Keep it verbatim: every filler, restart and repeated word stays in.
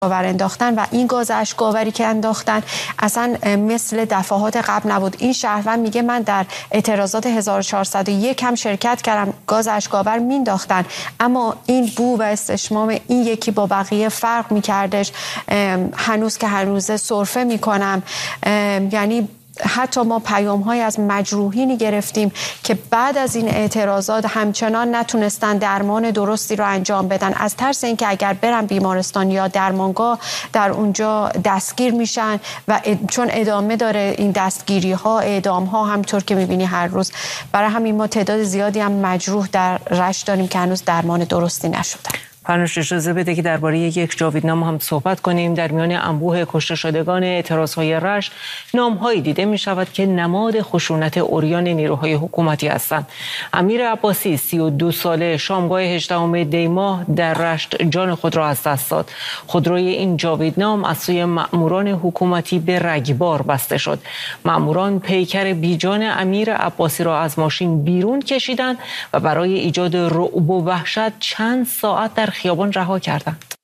اشک‌آور انداختن و این گاز اشک‌آوری که انداختن اصلا مثل دفعات قبل نبود. این شهروند میگه من در اعتراضات هزار و چهارصد و یک هم شرکت کردم، گاز اشک‌آور مینداختن، اما این بو و استشمام این یکی با بقیه فرق میکردش. هنوز که هنوز سرفه میکنم، یعنی حتی ما پیام‌های از مجروحینی گرفتیم که بعد از این اعتراضات همچنان نتونستن درمان درستی رو انجام بدن، از ترس اینکه اگر برن بیمارستان یا درمانگاه در اونجا دستگیر میشن و چون ادامه داره این دستگیری ها، اعدام ها همطور که میبینی هر روز. برای همین ما تعداد زیادی هم مجروح در رشت داریم که هنوز درمان درستی نشدن. فرنوش اجازه بده که درباره یک جاویدنامه هم صحبت کنیم. در میان انبوه کشته شدگان اعتراضهای رشت نام‌هایی دیده می شود که نماد خشونت عریان نیروهای حکومتی هستند. امیر عباسی سی و دو ساله شامگاه هجدهم دی ماه در رشت جان خود را از دست داد. خودروی این جاویدنام از سوی مأموران حکومتی به رگبار بسته شد. مأموران پیکر بیجان امیر عباسی را از ماشین بیرون کشیدند و برای ایجاد رعب و وحشت چند ساعت در خیابان رها کردند.